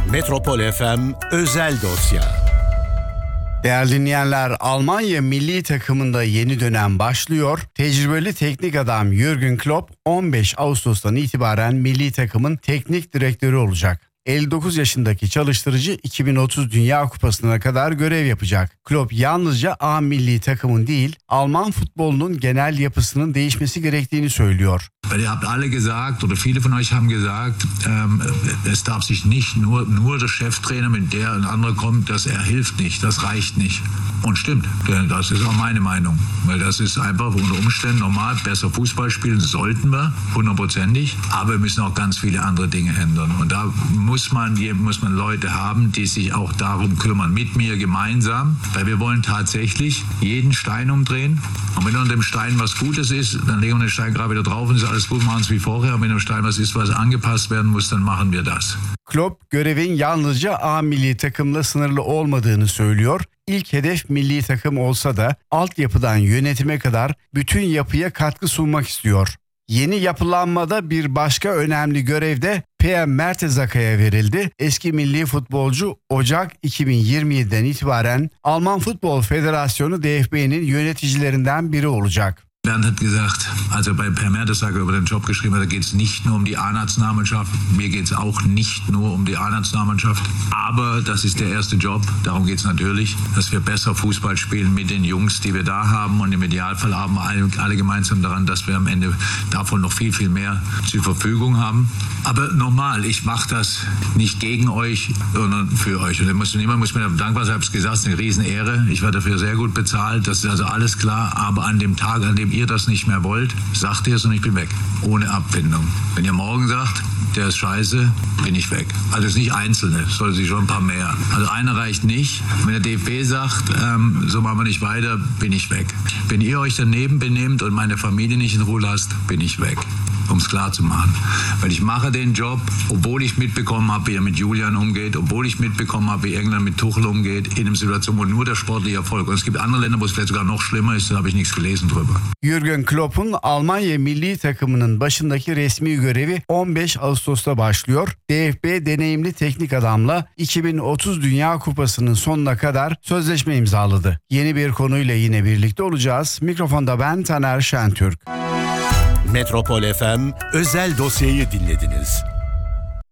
Metropol FM özel dosya. Değerli dinleyenler, Almanya milli takımında yeni dönem başlıyor. Tecrübeli teknik adam Jürgen Klopp 15 Ağustos'tan itibaren milli takımın teknik direktörü olacak. 59 yaşındaki çalıştırıcı 2030 Dünya Kupası'na kadar görev yapacak. Klopp yalnızca A milli takımın değil, Alman futbolunun genel yapısının değişmesi gerektiğini söylüyor. Weil ihr habt alle gesagt, oder viele von euch haben gesagt, es darf sich nicht nur der Cheftrainer, mit der ein anderer kommt, das hilft nicht, das reicht nicht. Und stimmt, das ist auch meine Meinung. Weil das ist einfach unter Umständen normal, besser Fußball spielen sollten wir, 100%. Aber wir müssen auch ganz viele andere Dinge ändern. Und da muss man Leute haben, die sich auch darum kümmern, mit mir gemeinsam. Weil wir wollen tatsächlich jeden Stein umdrehen. Und wenn unter dem Stein was Gutes ist, dann legen wir den Stein gerade wieder drauf und ist alles gut, machen es wie vorher. Und wenn im Stein was ist, was angepasst werden muss, dann machen wir das. Klopp görevin yalnızca A milli takımla sınırlı olmadığını söylüyor. İlk hedef milli takım olsa da altyapıdan yönetime kadar bütün yapıya katkı sunmak istiyor. Yeni yapılanmada bir başka önemli görev de PM Mertezaka'ya verildi. Eski milli futbolcu Ocak 2027'den itibaren Alman Futbol Federasyonu DFB'nin yöneticilerinden biri olacak. Bernd hat gesagt, als bei Per Mertesacker über den Job geschrieben hat, da geht es nicht nur um die A-Nationalmannschaft, mir geht es auch nicht nur um die A-Nationalmannschaft, aber das ist der erste Job, darum geht es natürlich, dass wir besser Fußball spielen mit den Jungs, die wir da haben, und im Idealfall haben wir alle gemeinsam daran, dass wir am Ende davon noch viel, viel mehr zur Verfügung haben. Aber nochmal, ich mache das nicht gegen euch, sondern für euch. Und niemand muss mir dankbar sein, ich habe es gesagt, es ist eine Riesenehre, ich werde dafür sehr gut bezahlt, das ist also alles klar, aber an dem Tag, an dem ihr das nicht mehr wollt, sagt ihr es und ich bin weg. Ohne Abfindung. Wenn ihr morgen sagt, der ist scheiße, bin ich weg. Also es ist nicht Einzelne, es soll sich schon ein paar mehr. Also einer reicht nicht. Wenn der DFB sagt, so machen wir nicht weiter, bin ich weg. Wenn ihr euch daneben benehmt und meine Familie nicht in Ruhe lasst, bin ich weg. Um es klar zu machen. Weil ich mache den Job, obwohl ich mitbekommen habe, wie er mit Julian umgeht, obwohl ich mitbekommen habe, wie England mit Tuchel umgeht, in einer Situation, wo nur der sportliche Erfolg. Und es gibt andere Länder, wo es vielleicht sogar noch schlimmer ist, da habe ich nichts gelesen drüber. Jürgen Klopp'un Almanya milli takımının başındaki resmi görevi 15 Ağustos'ta başlıyor. DFB deneyimli teknik adamla 2030 Dünya Kupası'nın sonuna kadar sözleşme imzaladı. Yeni bir konuyla yine birlikte olacağız. Mikrofonda ben Taner Şentürk. Metropol FM özel dosyayı dinlediniz.